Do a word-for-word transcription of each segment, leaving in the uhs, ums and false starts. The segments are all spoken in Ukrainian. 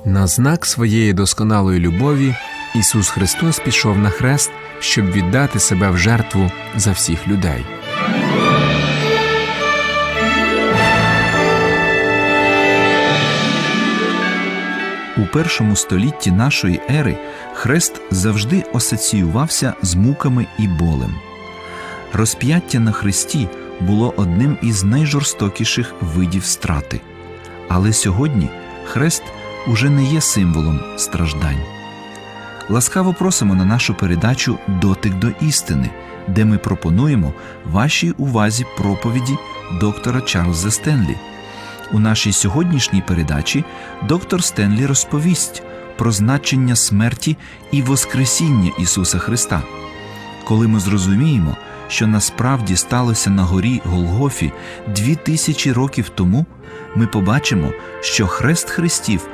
На знак своєї досконалої любові Ісус Христос пішов на хрест, щоб віддати себе в жертву за всіх людей. У першому столітті нашої ери хрест завжди асоціювався з муками і болем. Розп'яття на хресті було одним із найжорстокіших видів страти. Але сьогодні хрест уже не є символом страждань. Ласкаво просимо на нашу передачу «Дотик до істини», де ми пропонуємо вашій увазі проповіді доктора Чарльза Стенлі. У нашій сьогоднішній передачі доктор Стенлі розповість про значення смерті і воскресіння Ісуса Христа. Коли ми зрозуміємо, що насправді сталося на горі Голгофі дві тисячі років тому, ми побачимо, що хрест хрестів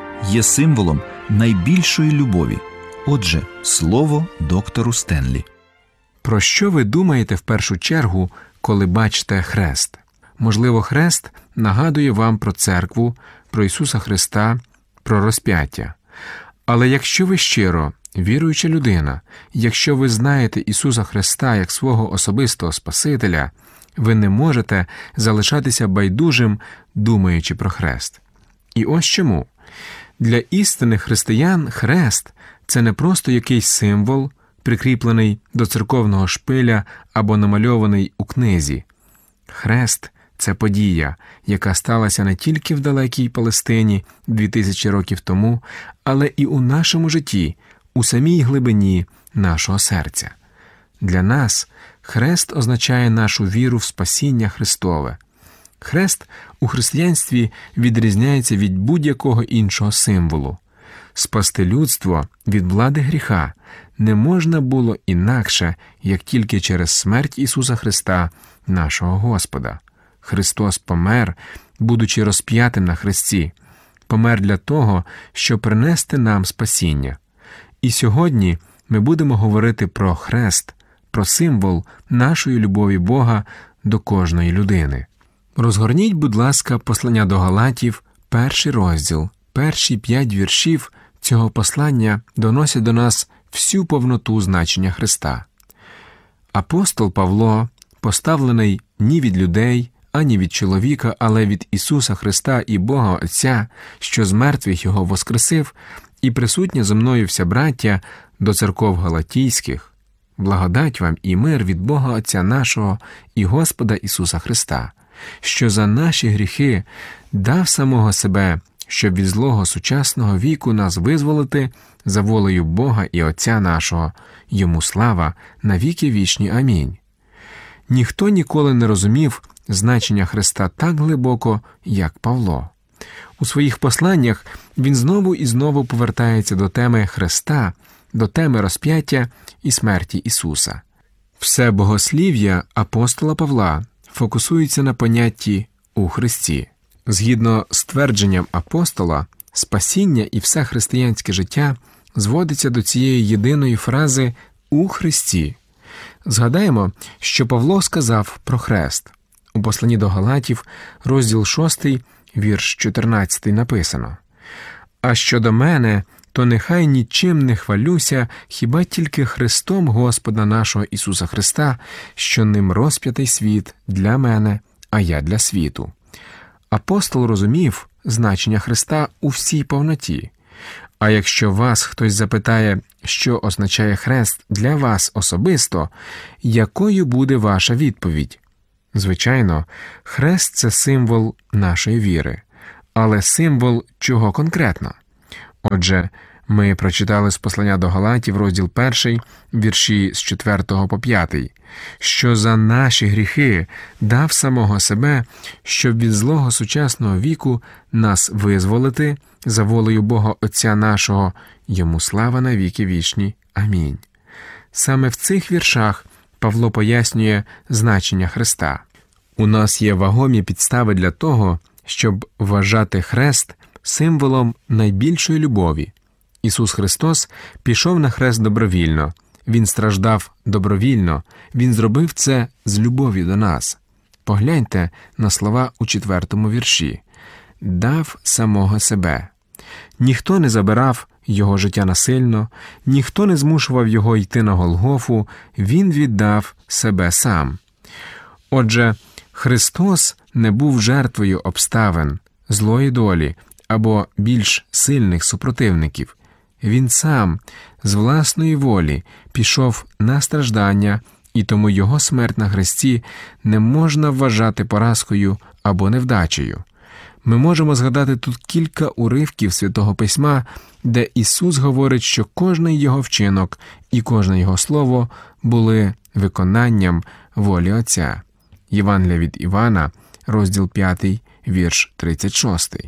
є символом найбільшої любові. Отже, слово доктору Стенлі. Про що ви думаєте в першу чергу, коли бачите хрест? Можливо, хрест нагадує вам про церкву, про Ісуса Христа, про розп'яття. Але якщо ви щиро віруюча людина, якщо ви знаєте Ісуса Христа як свого особистого Спасителя, ви не можете залишатися байдужим, думаючи про хрест. І ось чому. Для істинних християн хрест – це не просто якийсь символ, прикріплений до церковного шпиля або намальований у книзі. Хрест – це подія, яка сталася не тільки в далекій Палестині дві тисячі років тому, але і у нашому житті, у самій глибині нашого серця. Для нас хрест означає нашу віру в спасіння Христове. Хрест у християнстві відрізняється від будь-якого іншого символу. Спасти людство від влади гріха не можна було інакше, як тільки через смерть Ісуса Христа, нашого Господа. Христос помер, будучи розп'ятим на хресті, помер для того, щоб принести нам спасіння. І сьогодні ми будемо говорити про хрест, про символ нашої любові Бога до кожної людини. Розгорніть, будь ласка, послання до Галатів, перший розділ. Перші п'ять віршів цього послання доносять до нас всю повноту значення Христа. Апостол Павло, поставлений ні від людей, ані від чоловіка, але від Ісуса Христа і Бога Отця, що з мертвих Його воскресив, і присутня зо мною вся браття до церков галатійських, благодать вам і мир від Бога Отця нашого і Господа Ісуса Христа, що за наші гріхи дав самого себе, щоб від злого сучасного віку нас визволити за волею Бога і Отця нашого, Йому слава на віки вічні. Амінь. Ніхто ніколи не розумів значення Христа так глибоко, як Павло. У своїх посланнях він знову і знову повертається до теми Христа, до теми розп'яття і смерті Ісуса. Все богослів'я апостола Павла фокусується на понятті «у Христі». Згідно з твердженням апостола, спасіння і все християнське життя зводиться до цієї єдиної фрази «у Христі». Згадаємо, що Павло сказав про хрест. У посланні до Галатів, розділ шостий, вірш чотирнадцятий написано: «А щодо мене, то нехай нічим не хвалюся, хіба тільки Христом Господа нашого Ісуса Христа, що ним розп'ятий світ для мене, а я для світу». Апостол розумів значення Христа у всій повноті. А якщо вас хтось запитає, що означає хрест для вас особисто, якою буде ваша відповідь? Звичайно, хрест – це символ нашої віри. Але символ чого конкретно? Отже, ми прочитали з послання до Галатів, розділ перший, вірші з четвертого по п'ятий, що за наші гріхи дав самого себе, щоб від злого сучасного віку нас визволити за волею Бога Отця нашого, Йому слава на віки вічні. Амінь. Саме в цих віршах Павло пояснює значення Христа. У нас є вагомі підстави для того, щоб вважати хрест символом найбільшої любові. Ісус Христос пішов на хрест добровільно, Він страждав добровільно, Він зробив це з любові до нас. Погляньте на слова у четвертому вірші. «Дав самого себе». ніхто не забирав його життя насильно, ніхто не змушував його йти на Голгофу, він віддав себе сам. Отже, Христос не був жертвою обставин, злої долі або більш сильних супротивників. Він сам з власної волі пішов на страждання, і тому його смерть на хресті не можна вважати поразкою або невдачею. Ми можемо згадати тут кілька уривків Святого Письма, де Ісус говорить, що кожний його вчинок і кожне його слово були виконанням волі Отця. Євангелія від Івана, розділ п'ятий, вірш тридцять шостий.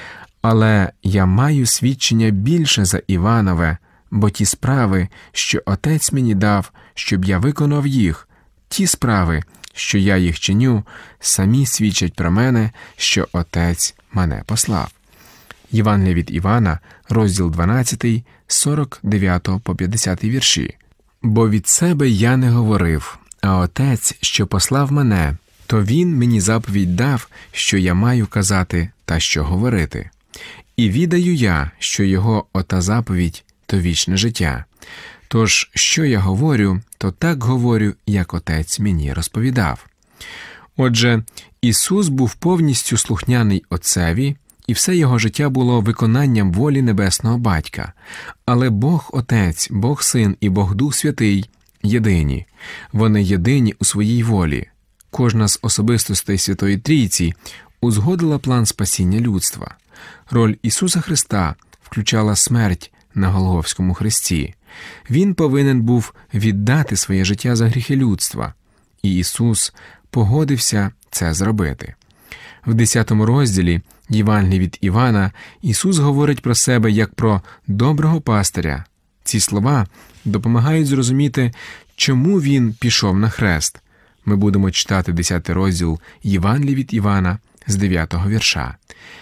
«Але я маю свідчення більше за Іванове, бо ті справи, що Отець мені дав, щоб я виконав їх, ті справи, що я їх чиню, самі свідчать про мене, що Отець мене послав». Євангелія від Івана, розділ дванадцятий, сорок дев'ятий по п'ятдесятий вірші. «Бо від себе я не говорив, а Отець, що послав мене, то Він мені заповідь дав, що я маю казати та що говорити. І відаю я, що Його ота заповідь – то вічне життя. Тож, що я говорю, то так говорю, як Отець мені розповідав». Отже, Ісус був повністю слухняний Отцеві, і все його життя було виконанням волі Небесного Батька. Але Бог Отець, Бог Син і Бог Дух Святий єдині. Вони єдині у своїй волі. Кожна з особистостей Святої Трійці узгодила план спасіння людства. Роль Ісуса Христа включала смерть на Голгофському хресті. Він повинен був віддати своє життя за гріхи людства. І Ісус погодився це зробити. В десятому розділі Євангелії від Івана Ісус говорить про себе як про доброго пастиря. Ці слова допомагають зрозуміти, чому Він пішов на хрест. Ми будемо читати десятий розділ Євангелії від Івана з дев'ятого вірша.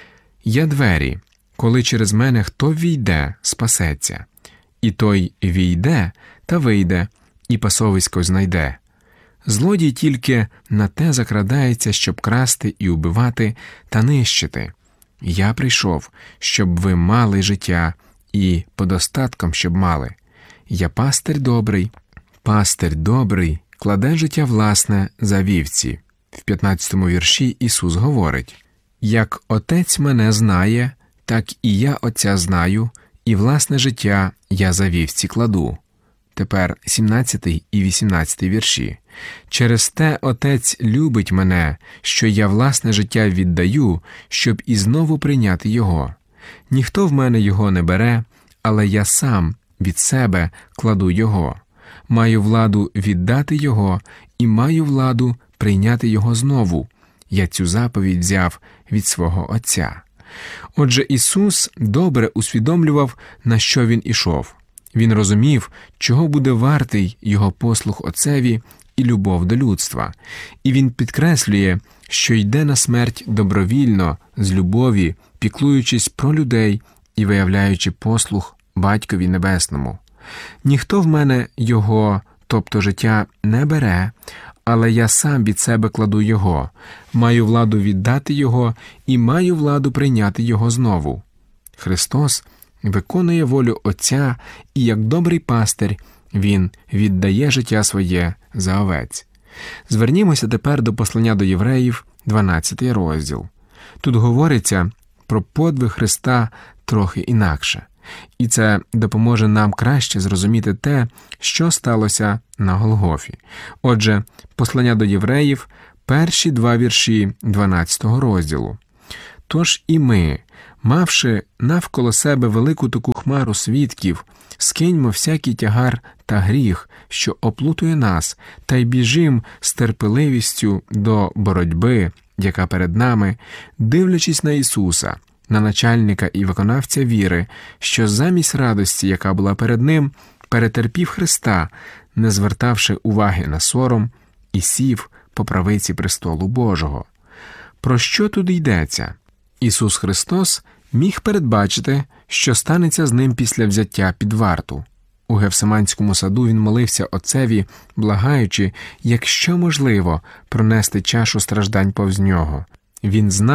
«Я двері, коли через мене хто війде, спасеться, і той війде та вийде, і пасовисько знайде. Злодій тільки на те закрадається, щоб красти і убивати та нищити. Я прийшов, щоб ви мали життя, і подостатком, щоб мали. Я пастир добрий, пастир добрий, кладе життя власне за вівці». В п'ятнадцятому вірші Ісус говорить: «Як Отець мене знає, так і я Отця знаю, і власне життя я за вівці кладу». Тепер сімнадцятий і вісімнадцятий вірші. «Через те Отець любить мене, що я власне життя віддаю, щоб і знову прийняти Його. Ніхто в мене Його не бере, але я сам від себе кладу Його. Маю владу віддати Його і маю владу прийняти Його знову. Я цю заповідь взяв від свого Отця». Отже, Ісус добре усвідомлював, на що Він ішов. Він розумів, чого буде вартий Його послух Отцеві і любов до людства. І Він підкреслює, що йде на смерть добровільно, з любові, піклуючись про людей і виявляючи послух Батькові Небесному. «Ніхто в мене Його, тобто життя, не бере, але я сам від себе кладу Його, маю владу віддати Його і маю владу прийняти Його знову». Христос виконує волю Отця, і як добрий пастир Він віддає життя своє за овець. Звернімося тепер до послання до євреїв, дванадцятий розділ. Тут говориться про подвиг Христа трохи інакше. І це допоможе нам краще зрозуміти те, що сталося на Голгофі. Отже, послання до євреїв, перші два вірші дванадцятого розділу. «Тож і ми, мавши навколо себе велику таку хмару свідків, скиньмо всякий тягар та гріх, що оплутує нас, та й біжим з терпеливістю до боротьби, яка перед нами, дивлячись на Ісуса, на начальника і виконавця віри, що замість радості, яка була перед Ним, перетерпів Христа, не звертавши уваги на сором, і сів по правиці престолу Божого». Про що тут йдеться? Ісус Христос міг передбачити, що станеться з Ним після взяття під варту. У Гефсиманському саду Він молився Отцеві, благаючи, якщо можливо, пронести чашу страждань повз Нього. Він знав,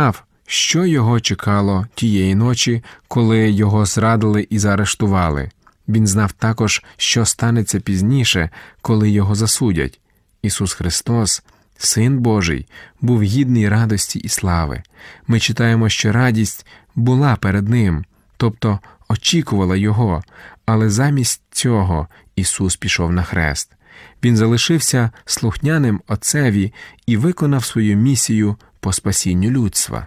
що його чекало тієї ночі, коли його зрадили і заарештували. Він знав також, що станеться пізніше, коли його засудять. Ісус Христос, Син Божий, був гідний радості і слави. Ми читаємо, що радість була перед Ним, тобто очікувала Його, але замість цього Ісус пішов на хрест. Він залишився слухняним Отцеві і виконав свою місію по спасінню людства.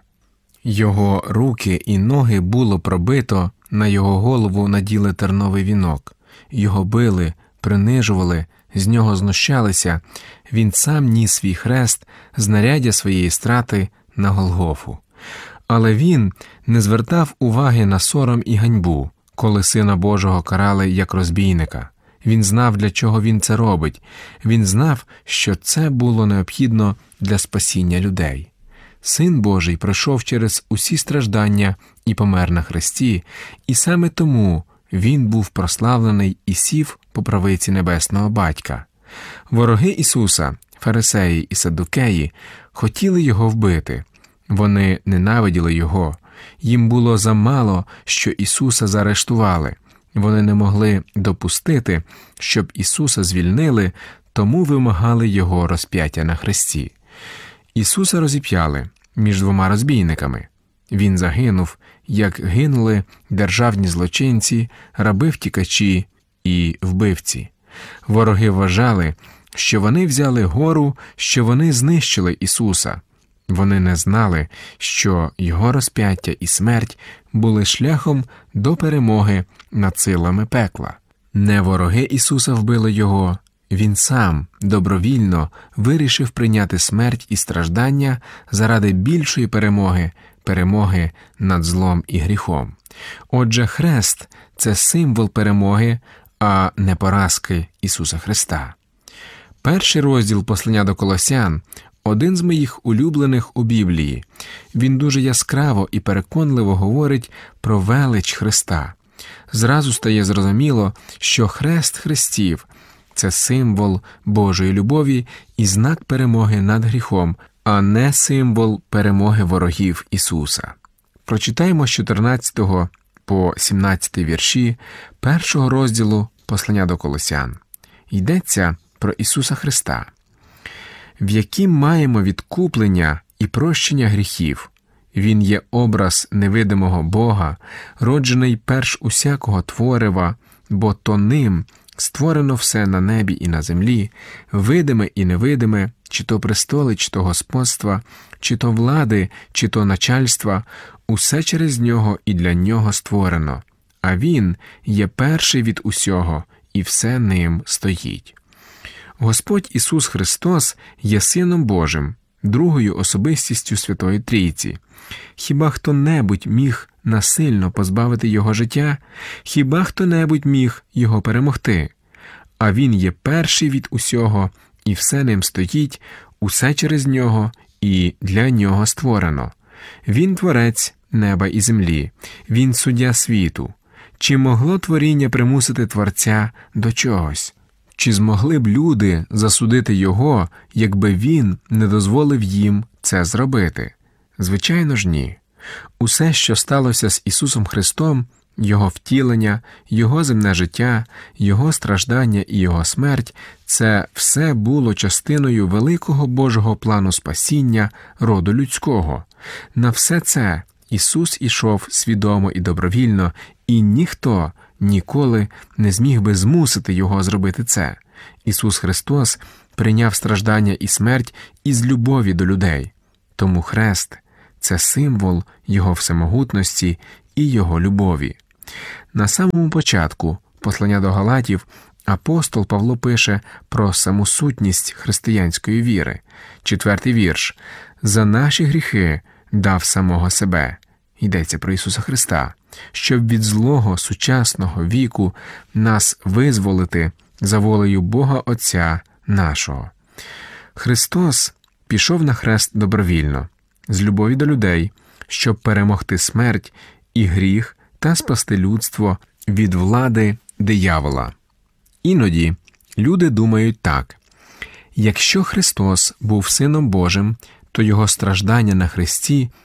Його руки і ноги було пробито, на його голову наділи терновий вінок. Його били, принижували, з нього знущалися. Він сам ніс свій хрест, знаряддя своєї страти на Голгофу. Але він не звертав уваги на сором і ганьбу, коли Сина Божого карали як розбійника. Він знав, для чого він це робить. Він знав, що це було необхідно для спасіння людей. Син Божий пройшов через усі страждання і помер на хресті, і саме тому він був прославлений і сів по правиці Небесного Батька. Вороги Ісуса, фарисеї і саддукеї, хотіли його вбити. Вони ненавиділи його. Їм було замало, що Ісуса заарештували. Вони не могли допустити, щоб Ісуса звільнили, тому вимагали Його розп'яття на хресті. Ісуса розіп'яли між двома розбійниками. Він загинув, як гинули державні злочинці, раби-втікачі і вбивці. Вороги вважали, що вони взяли гору, що вони знищили Ісуса. Вони не знали, що Його розп'яття і смерть були шляхом до перемоги над силами пекла. Не вороги Ісуса вбили Його, Він сам добровільно вирішив прийняти смерть і страждання заради більшої перемоги, перемоги над злом і гріхом. Отже, хрест – це символ перемоги, а не поразки Ісуса Христа. Перший розділ послання до Колосян – один з моїх улюблених у Біблії. Він дуже яскраво і переконливо говорить про велич Христа. Зразу стає зрозуміло, що хрест хрестів – це символ Божої любові і знак перемоги над гріхом, а не символ перемоги ворогів Ісуса. Прочитаємо з чотирнадцятого по сімнадцятий вірші першого розділу послання до Колосян. Йдеться про Ісуса Христа, в яким маємо відкуплення і прощення гріхів. Він є образ невидимого Бога, роджений перш усякого творива, бо то ним створено все на небі і на землі, видиме і невидиме, чи то престоли, чи то господства, чи то влади, чи то начальства, усе через нього і для нього створено. А він є перший від усього, і все ним стоїть. Господь Ісус Христос є Сином Божим, другою особистістю Святої Трійці. Хіба хто-небудь міг насильно позбавити Його життя? Хіба хто-небудь міг Його перемогти? А Він є перший від усього, і все ним стоїть, усе через Нього і для Нього створено. Він творець неба і землі, Він суддя світу. Чи могло творіння примусити Творця до чогось? Чи змогли б люди засудити Його, якби Він не дозволив їм це зробити? Звичайно ж ні. Усе, що сталося з Ісусом Христом, Його втілення, Його земне життя, Його страждання і Його смерть – це все було частиною великого Божого плану спасіння роду людського. На все це Ісус ішов свідомо і добровільно, і ніхто ніколи не зміг би змусити Його зробити це. Ісус Христос прийняв страждання і смерть із любові до людей. Тому хрест – це символ Його всемогутності і Його любові. На самому початку послання до Галатів апостол Павло пише про саму сутність християнської віри. Четвертий вірш. «За наші гріхи дав самого себе». Йдеться про Ісуса Христа. Щоб від злого сучасного віку нас визволити за волею Бога Отця нашого. Христос пішов на хрест добровільно, з любові до людей, щоб перемогти смерть і гріх та спасти людство від влади диявола. Іноді люди думають так: якщо Христос був Сином Божим, то Його страждання на хресті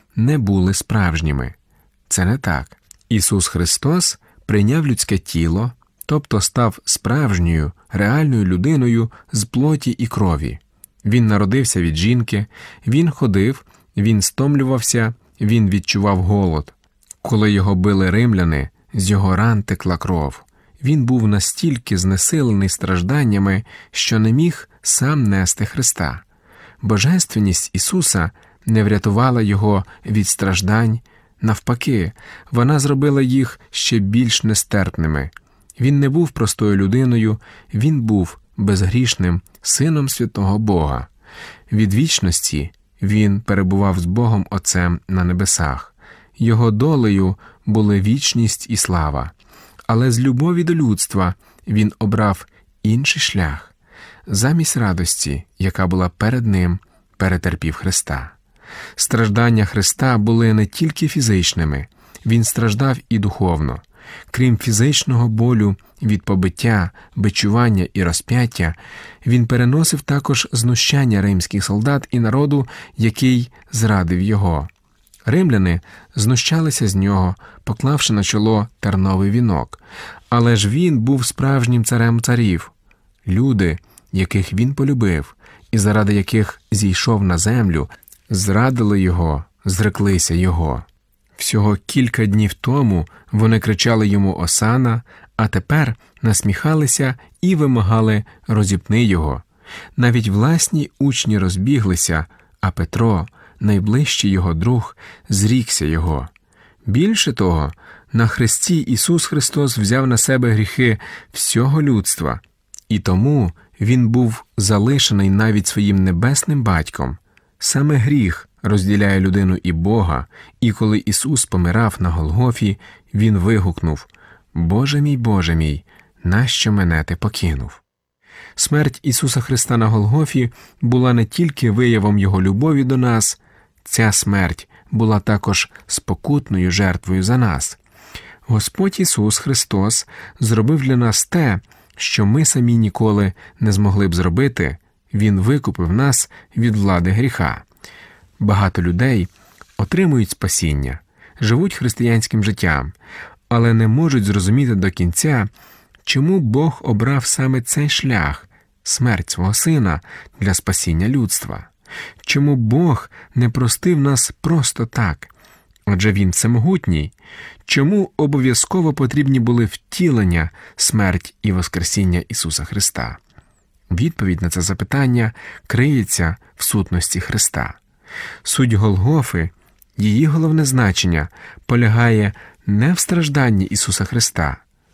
не були справжніми. Це не так. Ісус Христос прийняв людське тіло, тобто став справжньою, реальною людиною з плоті і крові. Він народився від жінки, він ходив, він стомлювався, він відчував голод. Коли його били римляни, з його ран текла кров. Він був настільки знесилений стражданнями, що не міг сам нести Христа. Божественність Ісуса не врятувала його від страждань, навпаки, вона зробила їх ще більш нестерпними. Він не був простою людиною, він був безгрішним Сином святого Бога. Від вічності він перебував з Богом Отцем на небесах. Його долею були вічність і слава. Але з любові до людства він обрав інший шлях. Замість радості, яка була перед ним, перетерпів Христа. Страждання Христа були не тільки фізичними, він страждав і духовно. Крім фізичного болю від побиття, бичування і розп'яття, він переносив також знущання римських солдат і народу, який зрадив його. Римляни знущалися з нього, поклавши на чоло терновий вінок. Але ж він був справжнім царем царів. Люди, яких він полюбив, і заради яких зійшов на землю, зрадили його, зреклися його. Всього кілька днів тому вони кричали йому «Осана», а тепер насміхалися і вимагали «Розіпни його». Навіть власні учні розбіглися, а Петро, найближчий його друг, зрікся його. Більше того, на хресті Ісус Христос взяв на себе гріхи всього людства, і тому Він був залишений навіть своїм небесним Батьком. Саме гріх розділяє людину і Бога, і коли Ісус помирав на Голгофі, Він вигукнув «Боже мій, Боже мій, нащо мене ти покинув?». Смерть Ісуса Христа на Голгофі була не тільки виявом Його любові до нас, ця смерть була також спокутною жертвою за нас. Господь Ісус Христос зробив для нас те, що ми самі ніколи не змогли б зробити. Він викупив нас від влади гріха. Багато людей отримують спасіння, живуть християнським життям, але не можуть зрозуміти до кінця, чому Бог обрав саме цей шлях – смерть свого Сина для спасіння людства. Чому Бог не простив нас просто так? Адже Він всемогутній. Чому обов'язково потрібні були втілення, смерть і воскресіння Ісуса Христа? Відповідь на це запитання криється в сутності Христа. Суть Голгофи, її головне значення, полягає не в стражданні Ісуса Христа.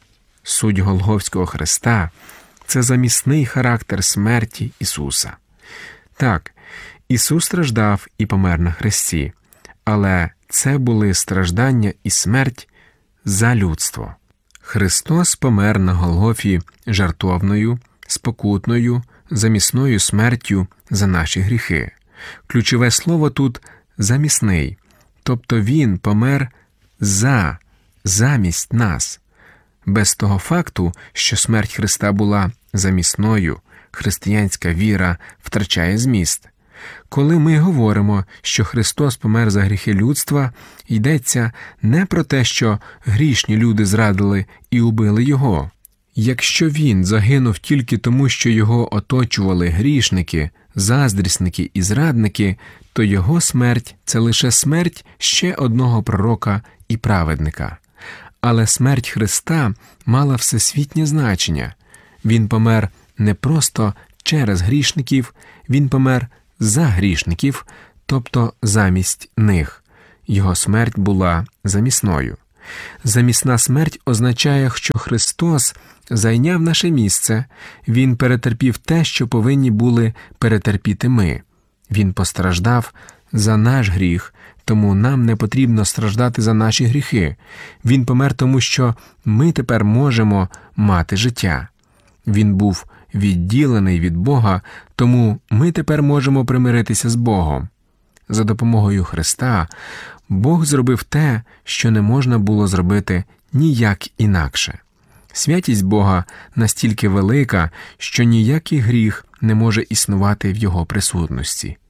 Суть Голгофського Христа – це замісний характер смерті Ісуса. Так, Ісус страждав і помер на хресті, але це були страждання і смерть за людство. Христос помер на Голгофі жертовною, спокутною, замісною смертю за наші гріхи. Ключове слово тут «замісний», тобто Він помер за, замість нас. Без того факту, що смерть Христа була замісною, християнська віра втрачає зміст. Коли ми говоримо, що Христос помер за гріхи людства, йдеться не про те, що грішні люди зрадили і убили Його. Якщо Він загинув тільки тому, що Його оточували грішники, заздрісники і зрадники, то Його смерть – це лише смерть ще одного пророка і праведника. Але смерть Христа мала всесвітнє значення. Він помер не просто через грішників, Він помер за грішників, тобто замість них. Його смерть була замісною. Замісна смерть означає, що Христос зайняв наше місце, Він перетерпів те, що повинні були перетерпіти ми. Він постраждав за наш гріх, тому нам не потрібно страждати за наші гріхи. Він помер тому, що ми тепер можемо мати життя. Він був відділений від Бога, тому ми тепер можемо примиритися з Богом. За допомогою Христа Бог зробив те, що не можна було зробити ніяк інакше. Святість Бога настільки велика, що ніякий гріх не може існувати в Його присутності.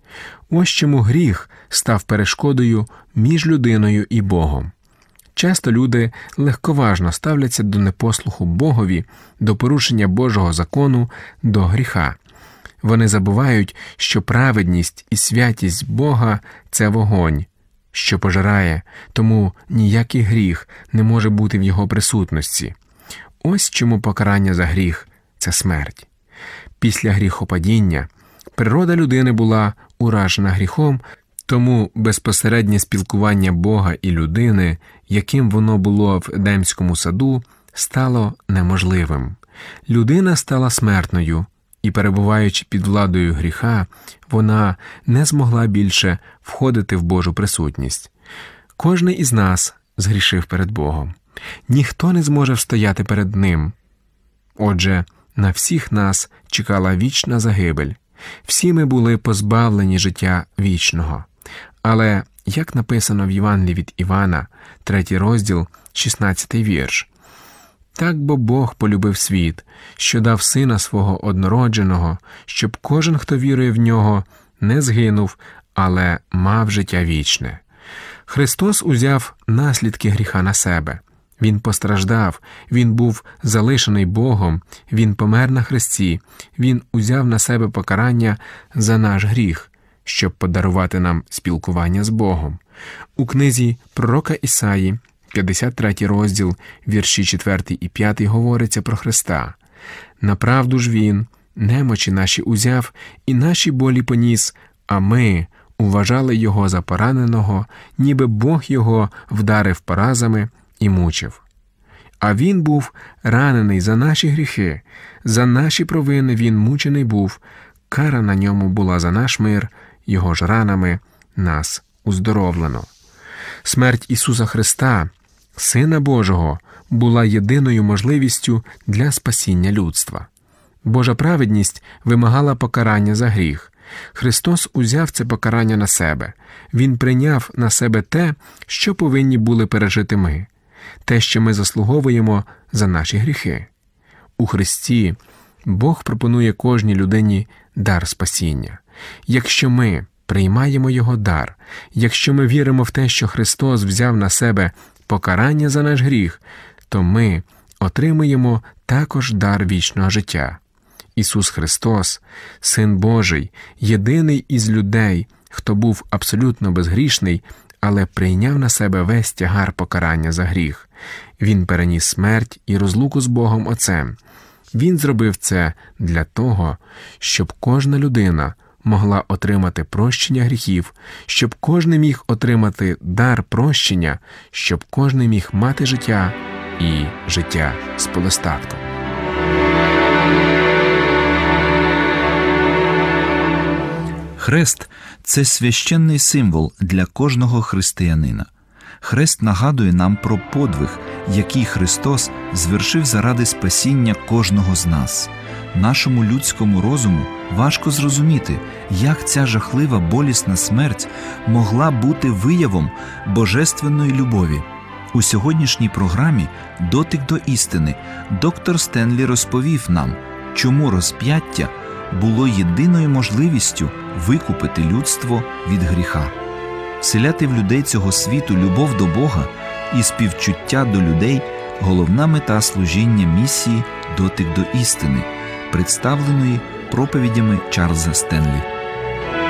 Ось чому гріх став перешкодою між людиною і Богом. Часто люди легковажно ставляться до непослуху Богові, до порушення Божого закону, до гріха. Вони забувають, що праведність і святість Бога – це вогонь, що пожирає, тому ніякий гріх не може бути в його присутності. Ось чому покарання за гріх – це смерть. Після гріхопадіння природа людини була уражена гріхом, тому безпосереднє спілкування Бога і людини, яким воно було в Едемському саду, стало неможливим. Людина стала смертною, і, перебуваючи під владою гріха, вона не змогла більше входити в Божу присутність. Кожний із нас згрішив перед Богом. Ніхто не зможе встояти перед Ним. Отже, на всіх нас чекала вічна загибель. Всі ми були позбавлені життя вічного. Але, як написано в Євангелії від Івана, третій розділ, шістнадцятий вірш, «Так бо Бог полюбив світ, що дав Сина Свого однородженого, щоб кожен, хто вірує в Нього, не згинув, але мав життя вічне». Христос узяв наслідки гріха на себе. Він постраждав, Він був залишений Богом, Він помер на хресті, Він узяв на себе покарання за наш гріх, щоб подарувати нам спілкування з Богом. У книзі пророка Ісаї, п'ятдесят третій розділ, вірші четвертий і п'ятий говориться про Христа. «Направду ж Він немочі наші узяв і наші болі поніс, а ми уважали Його за пораненого, ніби Бог Його вдарив поразами і мучив. А Він був ранений за наші гріхи, за наші провини Він мучений був, кара на Ньому була за наш мир, Його ж ранами нас уздоровлено». Смерть Ісуса Христа, Сина Божого, була єдиною можливістю для спасіння людства. Божа праведність вимагала покарання за гріх. Христос узяв це покарання на себе. Він прийняв на себе те, що повинні були пережити ми, те, що ми заслуговуємо за наші гріхи. У Христі Бог пропонує кожній людині дар спасіння. Якщо ми приймаємо Його дар, якщо ми віримо в те, що Христос взяв на себе покарання за наш гріх, то ми отримуємо також дар вічного життя. Ісус Христос, Син Божий, єдиний із людей, хто був абсолютно безгрішний, але прийняв на себе весь тягар покарання за гріх. Він переніс смерть і розлуку з Богом Отцем. Він зробив це для того, щоб кожна людина могла отримати прощення гріхів, щоб кожен міг отримати дар прощення, щоб кожен міг мати життя і життя з подостатком. Хрест – це священний символ для кожного християнина. Хрест нагадує нам про подвиг, який Христос звершив заради спасіння кожного з нас. Нашому людському розуму важко зрозуміти, як ця жахлива болісна смерть могла бути виявом божественної любові. У сьогоднішній програмі «Дотик до істини» доктор Стенлі розповів нам, чому розп'яття було єдиною можливістю викупити людство від гріха. Вселяти в людей цього світу любов до Бога і співчуття до людей – головна мета служіння місії «Дотик до істини», представленої проповідями Чарльза Стенлі.